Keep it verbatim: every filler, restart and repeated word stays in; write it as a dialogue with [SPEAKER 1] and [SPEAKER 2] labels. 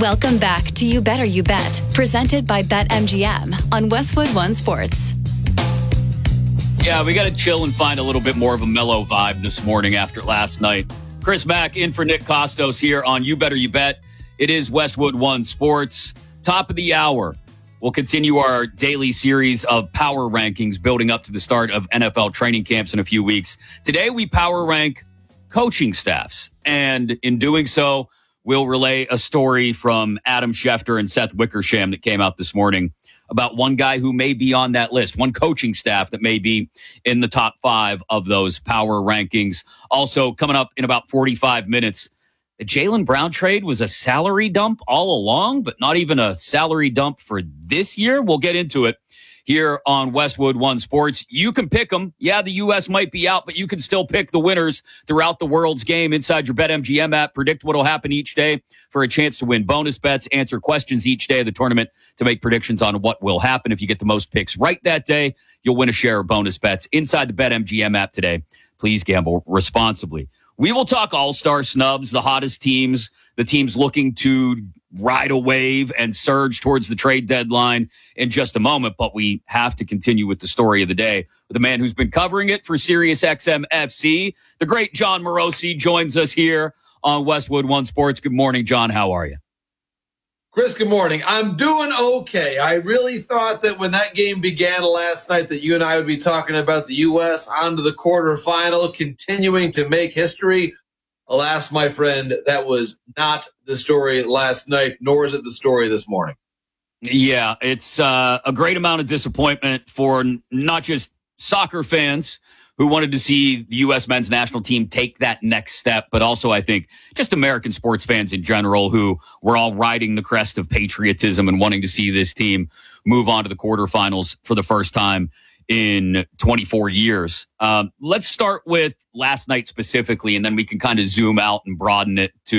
[SPEAKER 1] Welcome back to You Better You Bet, presented by BetMGM on Westwood One Sports.
[SPEAKER 2] Yeah, we got to chill and find a little bit more of a mellow vibe this morning after last night. Chris Mack in for Nick Kostos here on You Better You Bet. It is Westwood One Sports. Top of the hour. We'll continue our daily series of power rankings building up to the start of N F L training camps in a few weeks. Today, we power rank coaching staffs. And in doing so, we'll relay a story from Adam Schefter and Seth Wickersham that came out this morning about one guy who may be on that list, one coaching staff that may be in the top five of those power rankings. Also, coming up in about forty-five minutes, the Jaylen Brown trade was a salary dump all along, but not even a salary dump for this year. We'll get into it here on Westwood One Sports. You can pick them. Yeah, the U S might be out, but you can still pick the winners throughout the world's game inside your BetMGM app. Predict what will happen each day for a chance to win bonus bets. Answer questions each day of the tournament to make predictions on what will happen. If you get the most picks right that day, you'll win a share of bonus bets inside the BetMGM app today. Please gamble responsibly. We will talk all-star snubs, the hottest teams, the teams looking to ride a wave and surge towards the trade deadline in just a moment. But we have to continue with the story of the day with a man who's been covering it for SiriusXM F C. The great John Morosi joins us here on Westwood One Sports. Good morning, John. How are you?
[SPEAKER 3] Chris, good morning. I'm doing okay. I really thought that when that game began last night that you and I would be talking about the U S on to the quarterfinal, continuing to make history. Alas, my friend, that was not the story last night, nor is it the story this morning.
[SPEAKER 2] Yeah, it's uh, a great amount of disappointment for n- not just soccer fans who wanted to see the U S men's national team take that next step, but also, I think, just American sports fans in general who were all riding the crest of patriotism and wanting to see this team move on to the quarterfinals for the first time in twenty-four years. Um, let's start with last night specifically, and then we can kind of zoom out and broaden it to